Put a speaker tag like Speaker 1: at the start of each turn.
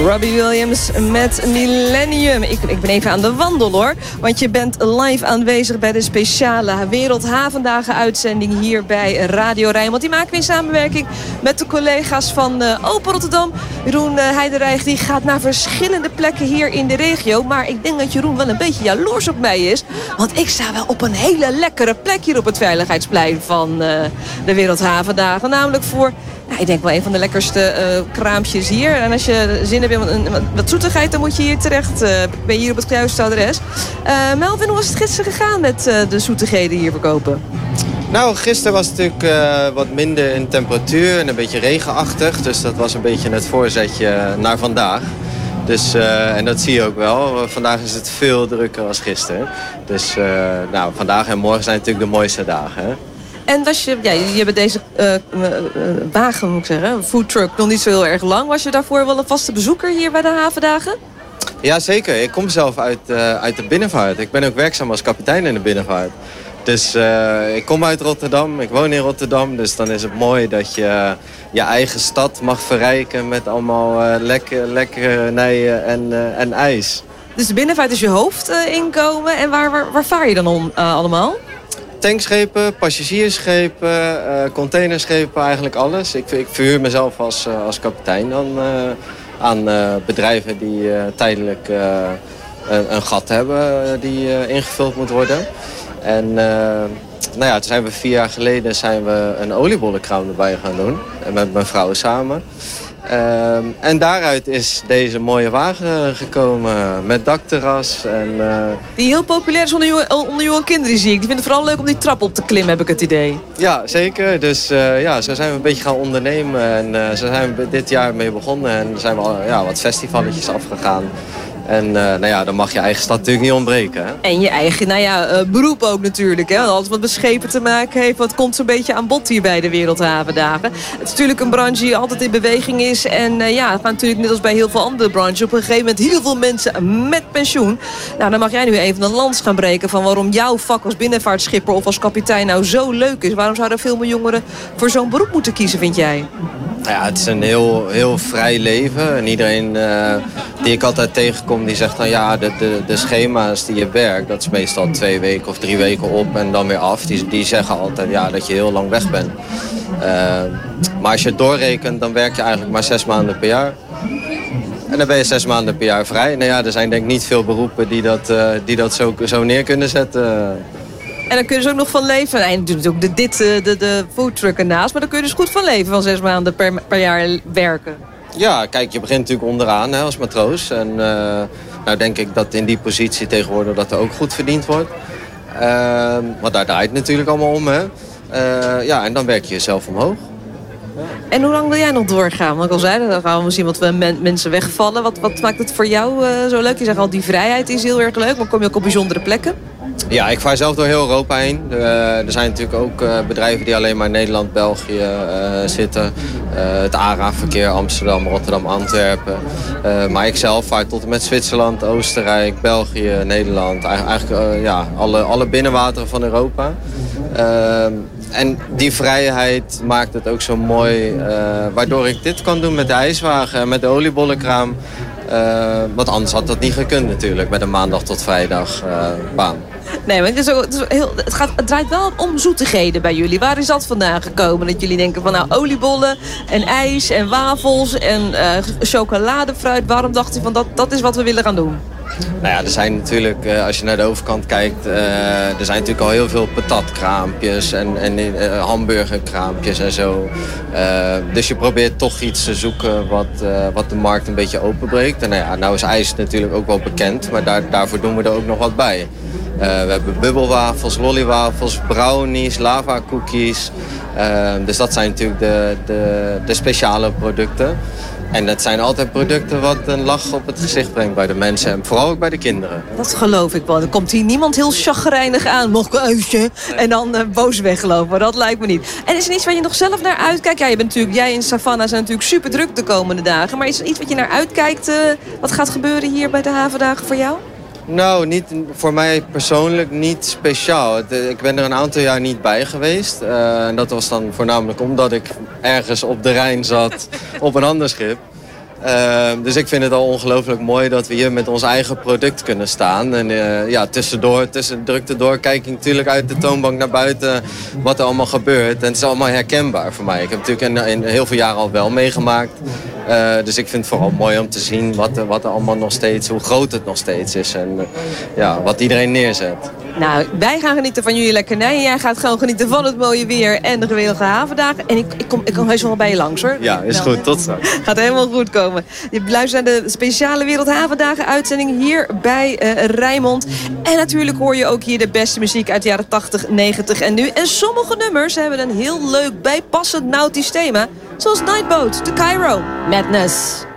Speaker 1: Robbie Williams met Millennium. Ik ben even aan de wandel hoor. Want je bent live aanwezig bij de speciale Wereldhavendagen uitzending hier bij Radio Rijnmond. Die maken we in samenwerking met de collega's van Open Rotterdam. Jeroen Heidenreich die gaat naar verschillende plekken hier in de regio. Maar ik denk dat Jeroen wel een beetje jaloers op mij is. Want ik sta wel op een hele lekkere plek hier op het Veiligheidsplein van de Wereldhavendagen. Namelijk voor... Ja, ik denk wel een van de lekkerste kraampjes hier. En als je zin hebt in wat zoetigheid, dan moet je hier terecht. Ben je hier op het juiste adres. Melvin, hoe was het gisteren gegaan met de zoetigheden hier verkopen?
Speaker 2: Nou, gisteren was het natuurlijk wat minder in temperatuur en een beetje regenachtig. Dus dat was een beetje het voorzetje naar vandaag. Dus, en dat zie je ook wel. Vandaag is het veel drukker als gisteren. Dus vandaag en morgen zijn natuurlijk de mooiste dagen. Hè?
Speaker 1: En was je hebt deze wagen, moet ik zeggen, foodtruck, nog niet zo heel erg lang. Was je daarvoor wel een vaste bezoeker hier bij de Havendagen?
Speaker 2: Ja, zeker. Ik kom zelf uit de binnenvaart. Ik ben ook werkzaam als kapitein in de binnenvaart. Dus ik kom uit Rotterdam, ik woon in Rotterdam. Dus dan is het mooi dat je je eigen stad mag verrijken met allemaal lekkernijen en ijs. Dus de binnenvaart is je hoofdinkomen. En waar vaar je dan om allemaal? Tankschepen, passagiersschepen, containerschepen, eigenlijk alles. Ik verhuur mezelf als kapitein dan aan bedrijven die tijdelijk een gat hebben die ingevuld moet worden. En toen zijn we 4 jaar geleden een oliebollenkraam erbij gaan doen. Met mijn vrouw samen. En daaruit is deze mooie wagen gekomen met dakterras. Die heel populair is onder jonge kinderen, zie ik. Die vinden het vooral leuk om die trap op te klimmen, heb ik het idee. Ja, zeker. Dus zo zijn we een beetje gaan ondernemen. En zo zijn we dit jaar mee begonnen. En zijn we wat festivaletjes afgegaan. En dan mag je eigen stad natuurlijk niet ontbreken. Hè? En je eigen beroep ook natuurlijk. Hè? Alles wat met schepen te maken heeft, wat komt zo'n beetje aan bod hier bij de Wereldhavendagen. Het is natuurlijk een branche die altijd in beweging is. En het gaat natuurlijk net als bij heel veel andere branches op een gegeven moment heel veel mensen met pensioen. Nou, dan mag jij nu even een lans gaan breken van waarom jouw vak als binnenvaartschipper of als kapitein nou zo leuk is. Waarom zouden veel meer jongeren voor zo'n beroep moeten kiezen, vind jij? Ja, het is een heel vrij leven. En iedereen die ik altijd tegenkom, die zegt dan de schema's die je werkt, dat is meestal 2 weken of 3 weken op en dan weer af. Die zeggen altijd dat je heel lang weg bent. Maar als je het doorrekent, dan werk je eigenlijk maar 6 maanden per jaar. En dan ben je 6 maanden per jaar vrij. Er zijn denk ik niet veel beroepen die dat zo neer kunnen zetten. En dan kun je dus ook nog van leven. En natuurlijk ook de foodtruck ernaast. Maar dan kun je dus goed van leven van 6 maanden per jaar werken. Ja, kijk, je begint natuurlijk onderaan als matroos. En denk ik dat in die positie tegenwoordig dat er ook goed verdiend wordt. Want daar draait het natuurlijk allemaal om. Hè? En dan werk je jezelf omhoog. Ja. En hoe lang wil jij nog doorgaan? Want ik al zei, dan gaan we zien wat mensen wegvallen. Wat maakt het voor jou zo leuk? Je zegt al, die vrijheid is heel erg leuk. Maar kom je ook op bijzondere plekken? Ja, ik vaar zelf door heel Europa heen. Er zijn natuurlijk ook bedrijven die alleen maar in Nederland, België zitten. Het ARA-verkeer, Amsterdam, Rotterdam, Antwerpen. Maar ik zelf vaar tot en met Zwitserland, Oostenrijk, België, Nederland. Eigenlijk alle binnenwateren van Europa. En die vrijheid maakt het ook zo mooi, waardoor ik dit kan doen met de ijswagen en met de oliebollenkraam. Want anders had dat niet gekund natuurlijk, met een maandag tot vrijdag baan. Nee, maar het draait wel om zoetigheden bij jullie. Waar is dat vandaan gekomen? Dat jullie denken van oliebollen en ijs en wafels en chocoladefruit. Waarom dacht u van dat is wat we willen gaan doen? Nou ja, er zijn natuurlijk, als je naar de overkant kijkt, er zijn natuurlijk al heel veel patatkraampjes en hamburgerkraampjes en zo. Dus je probeert toch iets te zoeken wat de markt een beetje openbreekt. En nou is ijs natuurlijk ook wel bekend, maar daarvoor doen we er ook nog wat bij. We hebben bubbelwafels, lollywafels, brownies, lava cookies. Dus dat zijn natuurlijk de speciale producten. En dat zijn altijd producten wat een lach op het gezicht brengt bij de mensen. En vooral ook bij de kinderen. Dat geloof ik wel. Er komt hier niemand heel chagrijnig aan. Nog een uitje. En dan boos weglopen. Dat lijkt me niet. En is er iets waar je nog zelf naar uitkijkt? Ja, jij en Savannah zijn natuurlijk super druk de komende dagen. Maar is er iets wat je naar uitkijkt? Wat gaat gebeuren hier bij de Havendagen voor jou? Nou, niet, voor mij persoonlijk niet speciaal. Ik ben er een aantal jaar niet bij geweest. En dat was dan voornamelijk omdat ik ergens op de Rijn zat op een ander schip. Dus ik vind het al ongelooflijk mooi dat we hier met ons eigen product kunnen staan. En tussen de drukte door kijk ik natuurlijk uit de toonbank naar buiten wat er allemaal gebeurt. En het is allemaal herkenbaar voor mij. Ik heb natuurlijk in heel veel jaren al wel meegemaakt. Dus ik vind het vooral mooi om te zien wat er allemaal nog steeds, hoe groot het nog steeds is. En wat iedereen neerzet.
Speaker 1: Nou, wij gaan genieten van jullie lekkernij. En jij gaat gewoon genieten van het mooie weer en de geweldige havendagen. En ik kom heus wel bij je langs, hoor.
Speaker 2: Ja, is goed. Tot straks.
Speaker 1: Gaat helemaal goed komen. Je luistert naar de speciale Wereldhavendagen uitzending hier bij Rijnmond. En natuurlijk hoor je ook hier de beste muziek uit de jaren 80, 90 en nu. En sommige nummers hebben een heel leuk bijpassend nautisch thema. Zoals Nightboat, The Cairo, Madness.